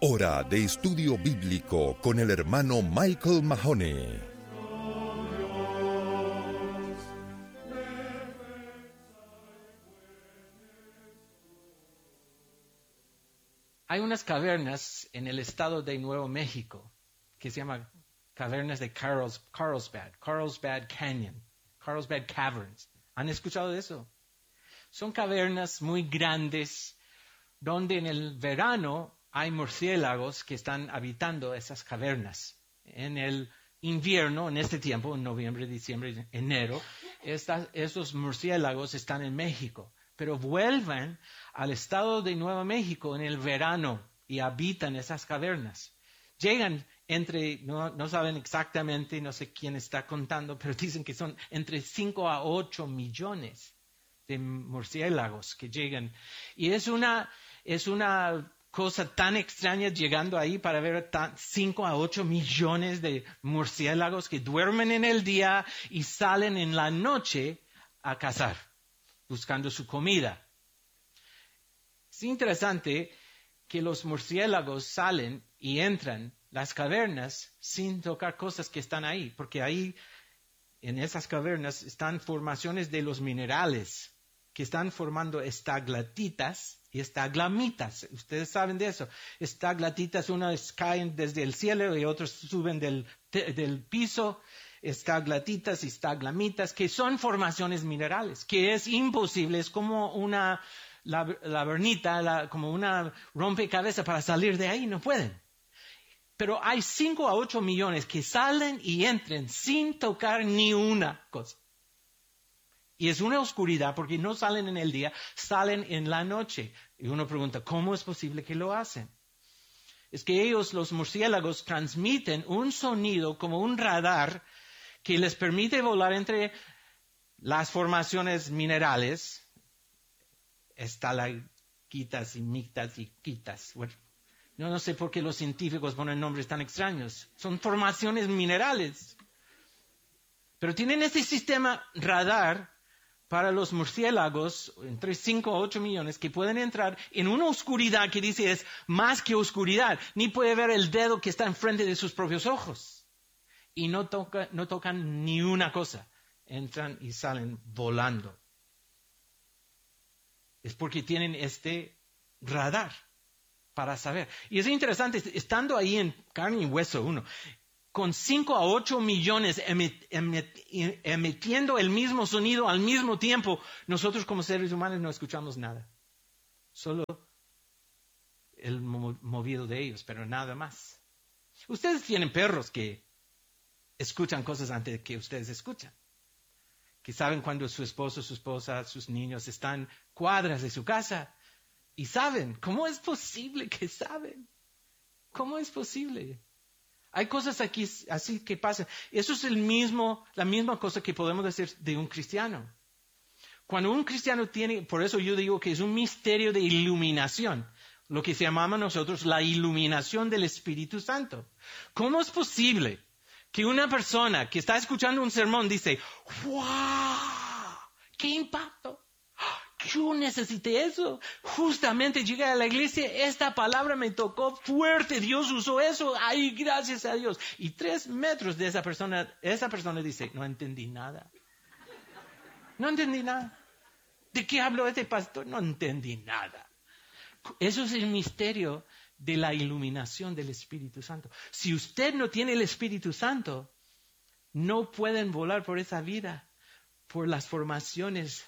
Hora de estudio bíblico con el hermano Michael Mahoney. Hay unas cavernas en el estado de Nuevo México que se llaman cavernas de Carlsbad Canyon, Carlsbad Caverns. ¿Han escuchado de eso? Son cavernas muy grandes donde en el verano hay murciélagos que están habitando esas cavernas. En el invierno, en este tiempo, en noviembre, diciembre, enero, esos murciélagos están en México, pero vuelven al estado de Nuevo México en el verano y habitan esas cavernas. Llegan no saben exactamente, no sé quién está contando, pero dicen que son entre 5 a 8 millones de murciélagos que llegan. Y es una cosa tan extraña llegando ahí para ver 5 a 8 millones de murciélagos que duermen en el día y salen en la noche a cazar, buscando su comida. Es interesante que los murciélagos salen y entran las cavernas sin tocar cosas que están ahí, porque ahí en esas cavernas están formaciones de los minerales que están formando estaglatitas y estaglamitas. Ustedes saben de eso. Estaglatitas, unas caen desde el cielo y otras suben del piso. Estaglatitas y estaglamitas, que son formaciones minerales, que es imposible, es como una labernita, como una rompecabezas para salir de ahí, no pueden. Pero hay 5 a 8 millones que salen y entran sin tocar ni una cosa. Y es una oscuridad porque no salen en el día, salen en la noche. Y uno pregunta, ¿cómo es posible que lo hacen? Es que ellos, los murciélagos, transmiten un sonido como un radar que les permite volar entre las formaciones minerales, estalactitas y mictas y quitas. Bueno, yo no sé por qué los científicos ponen nombres tan extraños. Son formaciones minerales. Pero tienen este sistema radar para los murciélagos, entre 5 a 8 millones, que pueden entrar en una oscuridad que dice es más que oscuridad. Ni puede ver el dedo que está enfrente de sus propios ojos. Y no tocan ni una cosa. Entran y salen volando. Es porque tienen este radar para saber. Y es interesante, estando ahí en carne y hueso uno, con 5 a 8 millones emitiendo el mismo sonido al mismo tiempo, nosotros como seres humanos no escuchamos nada. Solo el movido de ellos, pero nada más. Ustedes tienen perros que escuchan cosas antes de que ustedes escuchan. Que saben cuando su esposo, su esposa, sus niños están cuadras de su casa y saben. ¿Cómo es posible que saben? ¿Cómo es posible? Hay cosas aquí así que pasan. Eso es la misma cosa que podemos decir de un cristiano. Cuando un cristiano tiene, por eso yo digo que es un misterio de iluminación, lo que se llamamos nosotros la iluminación del Espíritu Santo. ¿Cómo es posible que una persona que está escuchando un sermón dice, ¡wow! ¡Qué impacto! Yo necesité eso. Justamente llegué a la iglesia, esta palabra me tocó fuerte, Dios usó eso, ¡ay, gracias a Dios! Y 3 metros de esa persona dice, no entendí nada. No entendí nada. ¿De qué habló este pastor? No entendí nada. Eso es el misterio de la iluminación del Espíritu Santo. Si usted no tiene el Espíritu Santo, no pueden volar por esa vida, por las formaciones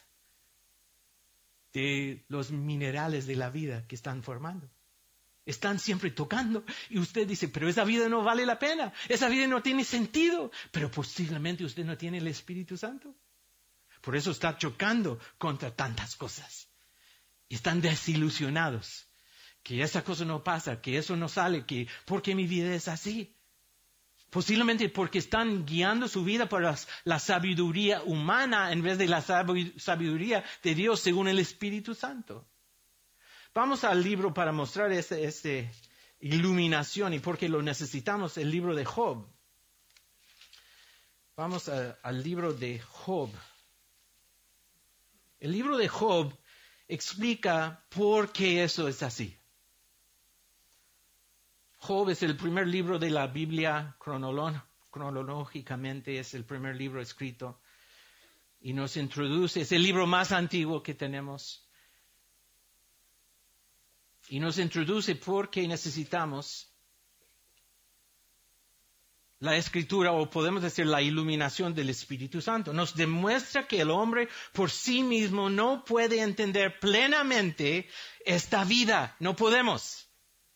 de los minerales de la vida que están formando. Están siempre tocando y usted dice, pero esa vida no vale la pena, esa vida no tiene sentido, pero posiblemente usted no tiene el Espíritu Santo. Por eso está chocando contra tantas cosas. Y están desilusionados, que esa cosa no pasa, que eso no sale, que ¿por qué mi vida es así? Posiblemente porque están guiando su vida por la sabiduría humana en vez de la sabiduría de Dios según el Espíritu Santo. Vamos al libro para mostrar esta iluminación y porque lo necesitamos, el libro de Job. Vamos al libro de Job. El libro de Job explica por qué eso es así. Job es el primer libro de la Biblia cronológicamente, es el primer libro escrito. Y nos introduce, es el libro más antiguo que tenemos. Y nos introduce porque necesitamos la escritura, o podemos decir la iluminación del Espíritu Santo. Nos demuestra que el hombre por sí mismo no puede entender plenamente esta vida. No podemos.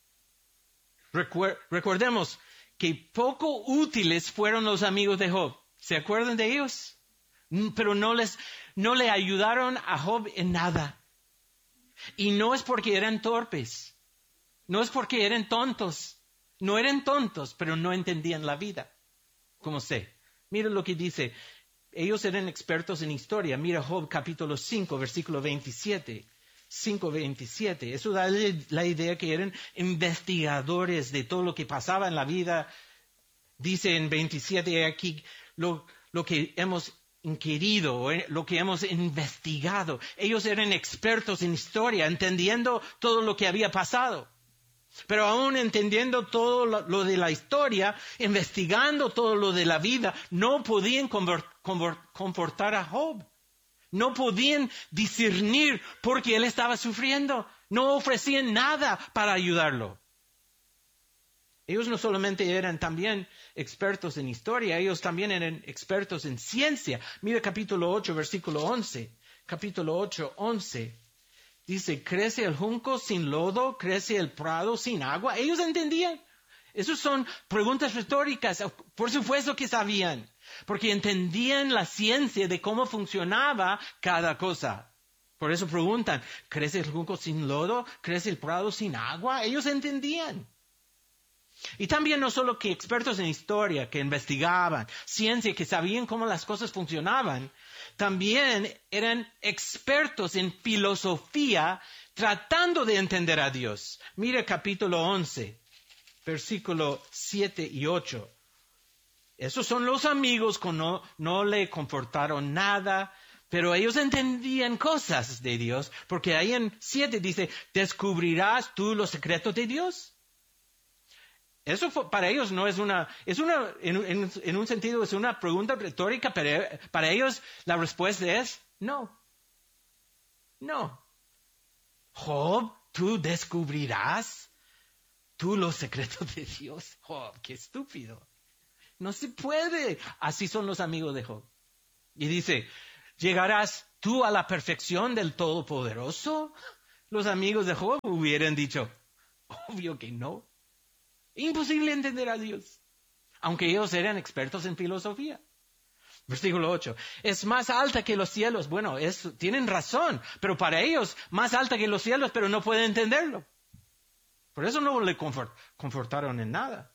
Recordemos que poco útiles fueron los amigos de Job. ¿Se acuerdan de ellos? Pero no le ayudaron a Job en nada. Y no es porque eran torpes. No es porque eran tontos. No eran tontos, pero no entendían la vida. Como sé. Mira lo que dice. Ellos eran expertos en historia. Mira Job capítulo 5, versículo 27. 5:27. Eso da la idea que eran investigadores de todo lo que pasaba en la vida. Dice en 27 aquí lo que hemos inquirido, lo que hemos investigado. Ellos eran expertos en historia, entendiendo todo lo que había pasado. Pero aún entendiendo todo lo de la historia, investigando todo lo de la vida, no podían confortar a Job. No podían discernir por qué él estaba sufriendo. No ofrecían nada para ayudarlo. Ellos no solamente eran también expertos en historia, ellos también eran expertos en ciencia. Mira capítulo 8, versículo 11. Capítulo 8, 11. Dice, ¿crece el junco sin lodo? ¿Crece el prado sin agua? Ellos entendían. Esas son preguntas retóricas. Por supuesto que sabían. Porque entendían la ciencia de cómo funcionaba cada cosa. Por eso preguntan, ¿crece el junco sin lodo? ¿Crece el prado sin agua? Ellos entendían. Y también no solo que expertos en historia, que investigaban, ciencia, que sabían cómo las cosas funcionaban, también eran expertos en filosofía tratando de entender a Dios. Mira capítulo 11, versículo 7 y 8. Esos son los amigos que no le confortaron nada, pero ellos entendían cosas de Dios, porque ahí en 7 dice, ¿descubrirás tú los secretos de Dios? Eso para ellos no en un sentido es una pregunta retórica, pero para ellos la respuesta es no. No. Job, ¿tú descubrirás tú los secretos de Dios? Job, qué estúpido. No se puede. Así son los amigos de Job. Y dice, ¿llegarás tú a la perfección del Todopoderoso? Los amigos de Job hubieran dicho, obvio que no. Imposible entender a Dios, aunque ellos eran expertos en filosofía. Versículo 8. Es más alta que los cielos. Bueno, tienen razón, pero para ellos más alta que los cielos, pero no pueden entenderlo. Por eso no le confortaron en nada.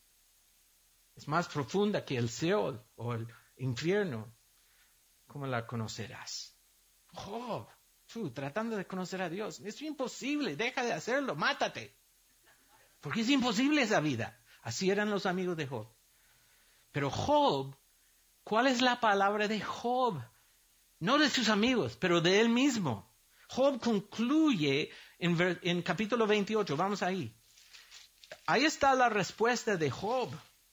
Es más profunda que el Seol o el infierno. ¿Cómo la conocerás? Job, tú tratando de conocer a Dios. Es imposible, deja de hacerlo, mátate. Porque es imposible esa vida. Así eran los amigos de Job. Pero Job, ¿cuál es la palabra de Job? No de sus amigos, pero de él mismo. Job concluye en capítulo 28. Vamos ahí. Ahí está la respuesta de Job.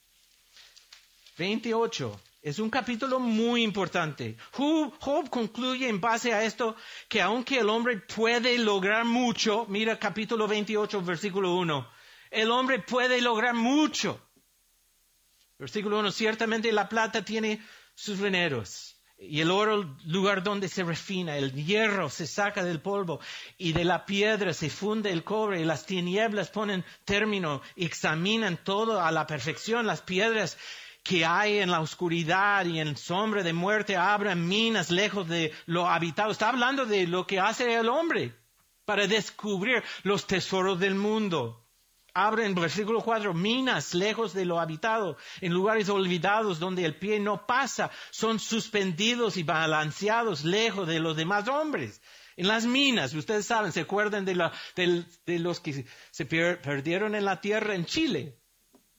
28. Es un capítulo muy importante. Job concluye en base a esto que aunque el hombre puede lograr mucho, mira capítulo 28, versículo 1. El hombre puede lograr mucho. Versículo 1. Ciertamente la plata tiene sus veneros. Y el oro, lugar donde se refina. El hierro se saca del polvo. Y de la piedra se funde el cobre. Y las tinieblas ponen término. Examinan todo a la perfección. Las piedras que hay en la oscuridad y en sombra de muerte abren minas lejos de lo habitado. Está hablando de lo que hace el hombre para descubrir los tesoros del mundo. Abren, versículo 4, minas lejos de lo habitado, en lugares olvidados donde el pie no pasa, son suspendidos y balanceados lejos de los demás hombres. En las minas, ustedes saben, se acuerdan de los que se perdieron en la tierra en Chile.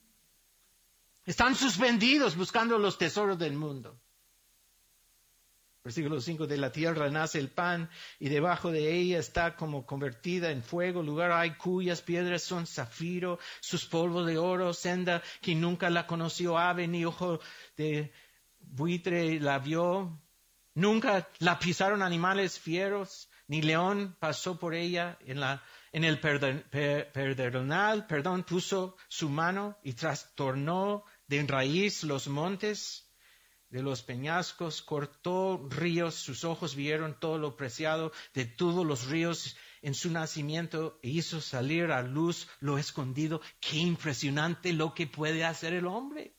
Están suspendidos buscando los tesoros del mundo. Versículo 5, de la tierra nace el pan, y debajo de ella está como convertida en fuego, lugar hay cuyas piedras son zafiro, sus polvos de oro, senda que nunca la conoció ave, ni ojo de buitre la vio, nunca la pisaron animales fieros, ni león pasó por ella, en el pedernal, puso su mano y trastornó de raíz los montes de los peñascos, cortó ríos, sus ojos vieron todo lo preciado de todos los ríos en su nacimiento e hizo salir a luz lo escondido. Qué impresionante lo que puede hacer el hombre.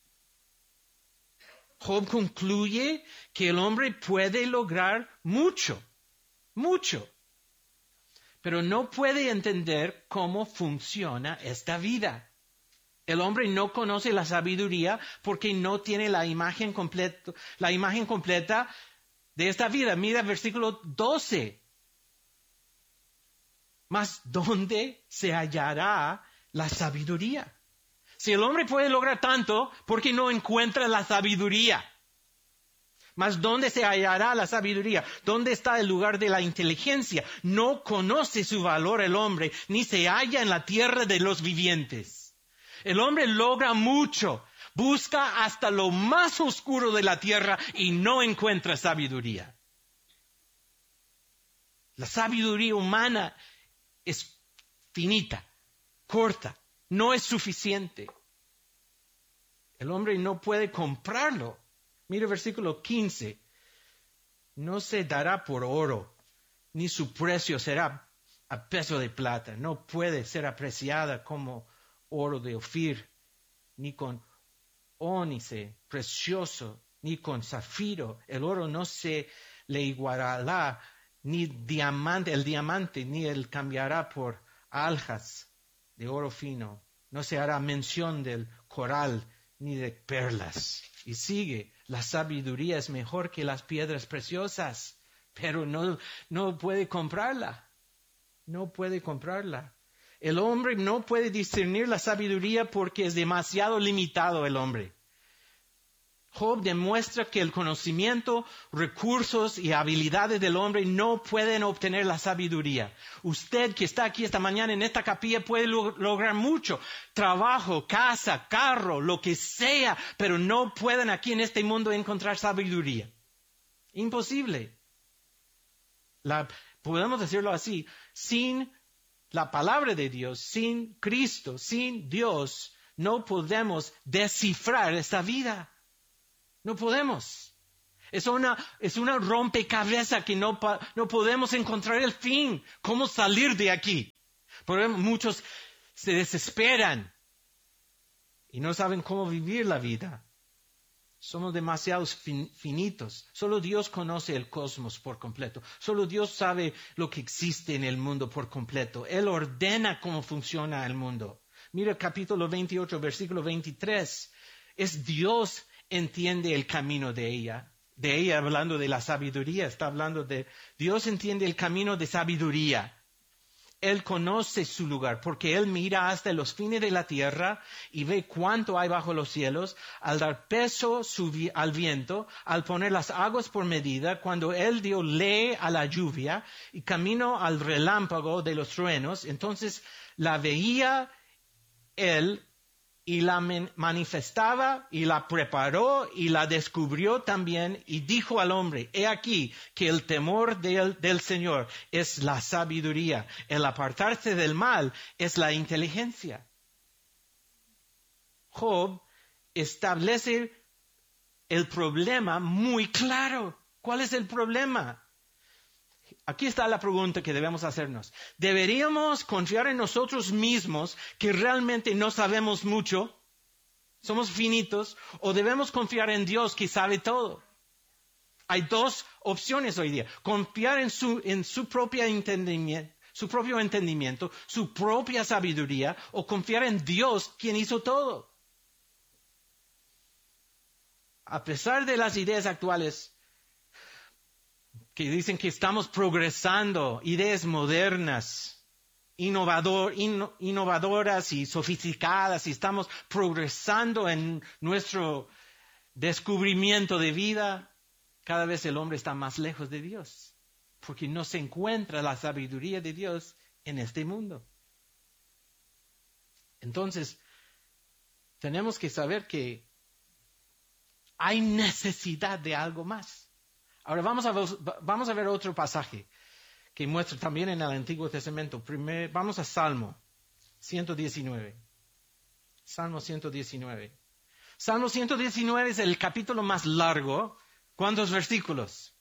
Job concluye que el hombre puede lograr mucho, pero no puede entender cómo funciona esta vida. El hombre no conoce la sabiduría porque no tiene la imagen completa de esta vida. Mira versículo 12. Mas ¿dónde se hallará la sabiduría? Si el hombre puede lograr tanto, ¿por qué no encuentra la sabiduría? Mas ¿dónde se hallará la sabiduría? ¿Dónde está el lugar de la inteligencia? No conoce su valor el hombre, ni se halla en la tierra de los vivientes. El hombre logra mucho, busca hasta lo más oscuro de la tierra y no encuentra sabiduría. La sabiduría humana es finita, corta, no es suficiente. El hombre no puede comprarlo. Mira el versículo 15. No se dará por oro, ni su precio será a peso de plata. No puede ser apreciada como oro de Ofir, ni con ónice precioso, ni con zafiro. El oro no se le igualará, ni el diamante, ni él cambiará por aljas de oro fino. No se hará mención del coral, ni de perlas. Y sigue, la sabiduría es mejor que las piedras preciosas, pero no puede comprarla. No puede comprarla. El hombre no puede discernir la sabiduría porque es demasiado limitado el hombre. Job demuestra que el conocimiento, recursos y habilidades del hombre no pueden obtener la sabiduría. Usted que está aquí esta mañana en esta capilla puede lograr mucho. Trabajo, casa, carro, lo que sea, pero no pueden aquí en este mundo encontrar sabiduría. Imposible. Podemos decirlo así, sin la palabra de Dios, sin Cristo, sin Dios, no podemos descifrar esta vida. No podemos. Es una rompecabezas que no podemos encontrar el fin. ¿Cómo salir de aquí? Por ejemplo, muchos se desesperan y no saben cómo vivir la vida. Somos demasiado finitos. Solo Dios conoce el cosmos por completo. Solo Dios sabe lo que existe en el mundo por completo. Él ordena cómo funciona el mundo. Mira capítulo 28, versículo 23. Es Dios entiende el camino de ella. De ella hablando de la sabiduría. Está hablando de Dios entiende el camino de sabiduría. Él conoce su lugar porque Él mira hasta los fines de la tierra y ve cuánto hay bajo los cielos, al dar peso al viento, al poner las aguas por medida, cuando Él dio ley a la lluvia y camino al relámpago de los truenos, entonces la veía Él y la manifestaba y la preparó y la descubrió también y dijo al hombre, he aquí que el temor del Señor es la sabiduría, el apartarse del mal es la inteligencia. Job establece el problema muy claro. ¿Cuál es el problema? Aquí está la pregunta que debemos hacernos. ¿Deberíamos confiar en nosotros mismos que realmente no sabemos mucho? ¿Somos finitos? ¿O debemos confiar en Dios que sabe todo? Hay dos opciones hoy día. Confiar en su propio entendimiento, su propia sabiduría, o confiar en Dios quien hizo todo. A pesar de las ideas actuales, que dicen que estamos progresando, ideas modernas, innovadoras y sofisticadas, y estamos progresando en nuestro descubrimiento de vida. cada vez el hombre está más lejos de Dios, porque no se encuentra la sabiduría de Dios en este mundo. Entonces, tenemos que saber que hay necesidad de algo más. Ahora vamos a ver otro pasaje que muestra también en el Antiguo Testamento. Vamos a Salmo 119. Salmo 119. Salmo 119 es el capítulo más largo. ¿Cuántos versículos?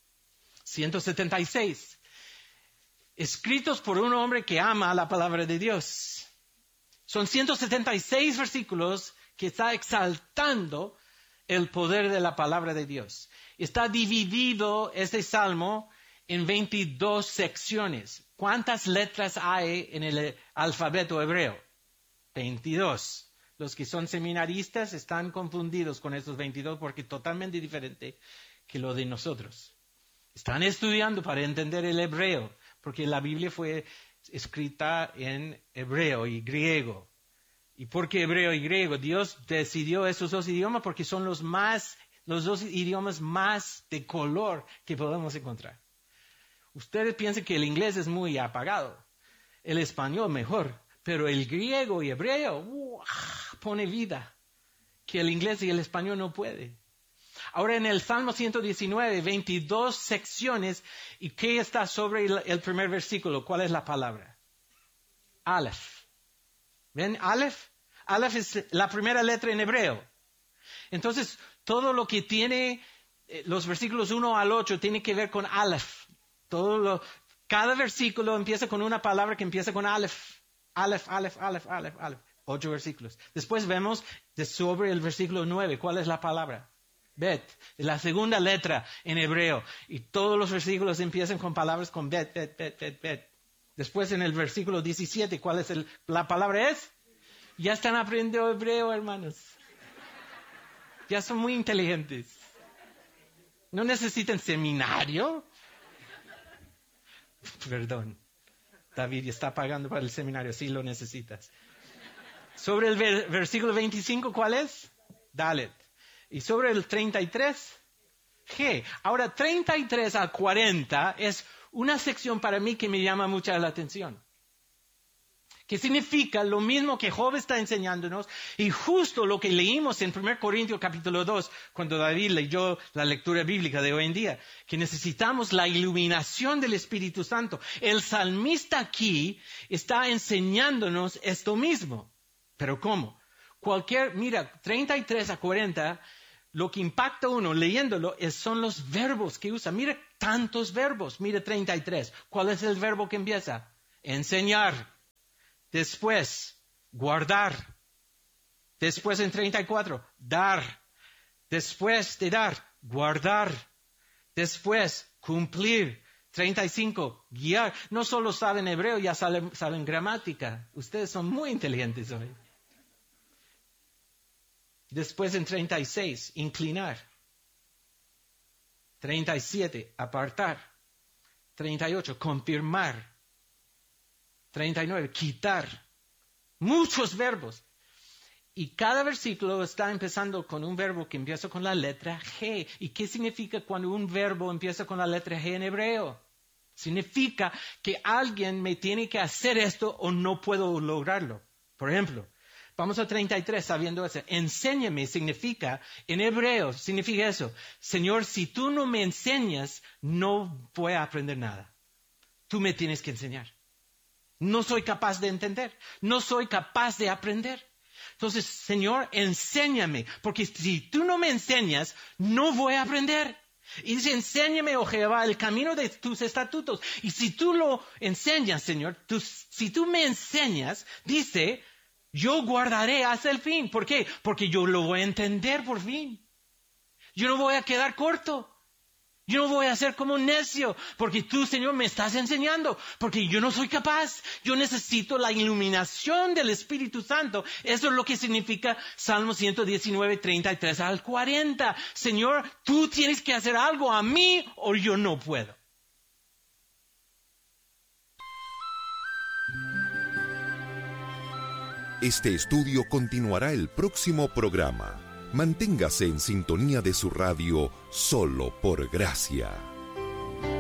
176. Escritos por un hombre que ama la palabra de Dios. Son 176 versículos que está exaltando el poder de la palabra de Dios. Está dividido este salmo en 22 secciones. ¿Cuántas letras hay en el alfabeto hebreo? 22. Los que son seminaristas están confundidos con estos 22 porque es totalmente diferente que lo de nosotros. Están estudiando para entender el hebreo, porque la Biblia fue escrita en hebreo y griego. ¿Y por qué hebreo y griego? Dios decidió esos dos idiomas porque son los dos idiomas más de color que podemos encontrar. Ustedes piensan que el inglés es muy apagado, el español mejor, pero el griego y hebreo pone vida, que el inglés y el español no puede. Ahora en el Salmo 119, 22 secciones, ¿y qué está sobre el primer versículo? ¿Cuál es la palabra? Aleph. ¿Ven? Aleph. Aleph es la primera letra en hebreo. Entonces, todo lo que tiene los versículos 1 al 8 tiene que ver con Aleph. Cada versículo empieza con una palabra que empieza con Aleph. Aleph, Aleph, Aleph, Aleph, Aleph. 8 versículos. Después vemos sobre el versículo 9. ¿Cuál es la palabra? Bet. Es la segunda letra en hebreo. Y todos los versículos empiezan con palabras con bet, bet, bet, bet, bet. Después en el versículo 17, ¿cuál es la palabra es? Ya están aprendiendo hebreo, hermanos. Ya son muy inteligentes. No necesitan seminario. Perdón. David está pagando para el seminario. Sí lo necesitas. Sobre el versículo 25, ¿cuál es? Dalet. Y sobre el 33, G. Ahora, 33 a 40 es una sección para mí que me llama mucha la atención. Que significa lo mismo que Job está enseñándonos y justo lo que leímos en 1 Corintios capítulo 2, cuando David leyó la lectura bíblica de hoy en día, que necesitamos la iluminación del Espíritu Santo. El salmista aquí está enseñándonos esto mismo. ¿Pero cómo? Mira, 33 a 40, lo que impacta uno leyéndolo son los verbos que usa. Mira tantos verbos. Mira 33. ¿Cuál es el verbo que empieza? Enseñar. Después, guardar. Después en 34, dar. Después de dar, guardar. Después, cumplir. 35, guiar. No solo saben hebreo, ya saben gramática. Ustedes son muy inteligentes hoy. Después en 36, inclinar. 37, apartar. 38, confirmar. 39, quitar. Muchos verbos. Y cada versículo está empezando con un verbo que empieza con la letra G. ¿Y qué significa cuando un verbo empieza con la letra G en hebreo? Significa que alguien me tiene que hacer esto o no puedo lograrlo. Por ejemplo, vamos a 33 sabiendo eso. Enséñame significa, en hebreo, significa eso. Señor, si tú no me enseñas, no voy a aprender nada. Tú me tienes que enseñar. No soy capaz de entender. No soy capaz de aprender. Entonces, Señor, enséñame. Porque si tú no me enseñas, no voy a aprender. Y dice, enséñame, oh Jehová, el camino de tus estatutos. Y si tú lo enseñas, Señor, si tú me enseñas, dice, yo guardaré hasta el fin. ¿Por qué? Porque yo lo voy a entender por fin. Yo no voy a quedar corto. Yo no voy a ser como un necio, porque tú, Señor, me estás enseñando, porque yo no soy capaz. Yo necesito la iluminación del Espíritu Santo. Eso es lo que significa Salmo 119, 33 al 40. Señor, tú tienes que hacer algo a mí o yo no puedo. Este estudio continuará el próximo programa. Manténgase en sintonía de su radio solo por gracia.